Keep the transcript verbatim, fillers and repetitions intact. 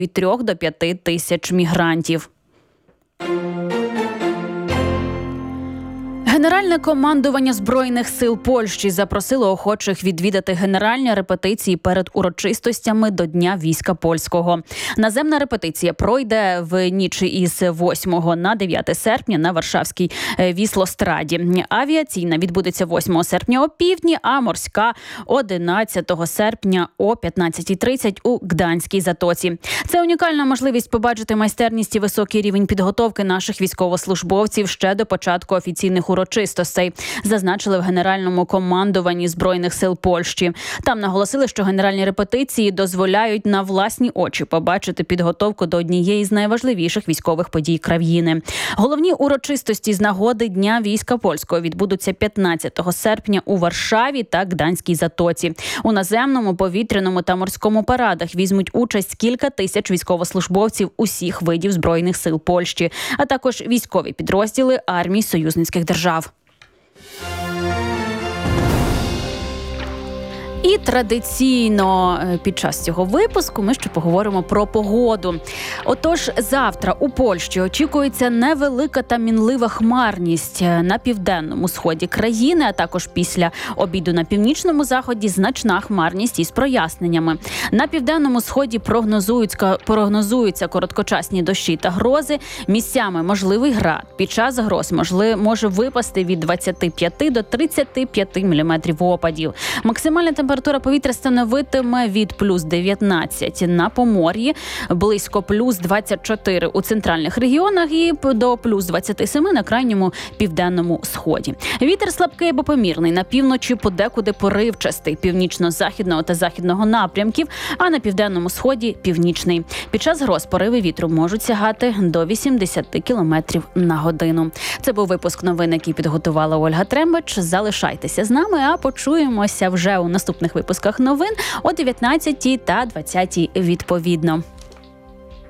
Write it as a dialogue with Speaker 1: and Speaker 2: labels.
Speaker 1: від трьох до п'яти тисяч мігрантів. Генеральне командування Збройних сил Польщі запросило охочих відвідати генеральні репетиції перед урочистостями до Дня війська польського. Наземна репетиція пройде в ніч із восьмого на дев'яте серпня на Варшавській Віслостраді. Авіаційна відбудеться восьмого серпня о півдні, а морська – одинадцятого серпня о п'ятнадцятій тридцять у Гданській затоці. Це унікальна можливість побачити майстерність і високий рівень підготовки наших військовослужбовців ще до початку офіційних урочистостей. Урочистостей, зазначили в Генеральному командуванні Збройних сил Польщі. Там наголосили, що генеральні репетиції дозволяють на власні очі побачити підготовку до однієї з найважливіших військових подій країни. Головні урочистості з нагоди Дня війська польського відбудуться п'ятнадцятого серпня у Варшаві та Гданській затоці. У наземному, повітряному та морському парадах візьмуть участь кілька тисяч військовослужбовців усіх видів Збройних сил Польщі, а також військові підрозділи армій союзницьких держав. І традиційно під час цього випуску ми ще поговоримо про погоду. Отож, завтра у Польщі очікується невелика та мінлива хмарність на південному сході країни, а також після обіду на північному заході значна хмарність із проясненнями. На південному сході прогнозуються, прогнозуються короткочасні дощі та грози, місцями можливий град. Під час гроз можли, може випасти від двадцяти п'яти до тридцяти п'яти міліметрів опадів. Максимальна температура Температура повітря становитиме від плюс дев'ятнадцять на Помор'ї, близько плюс двадцять чотири у центральних регіонах і до плюс двадцять сім на крайньому південному сході. Вітер слабкий або помірний, на півночі подекуди поривчастий, північно-західного та західного напрямків, а на південному сході – північний. Під час гроз пориви вітру можуть сягати до вісімдесят кілометрів на годину. Це був випуск новин, який підготувала Ольга Трембач. Залишайтеся з нами, а почуємося вже у наступних випусках новин о дев'ятнадцятій та двадцятій відповідно.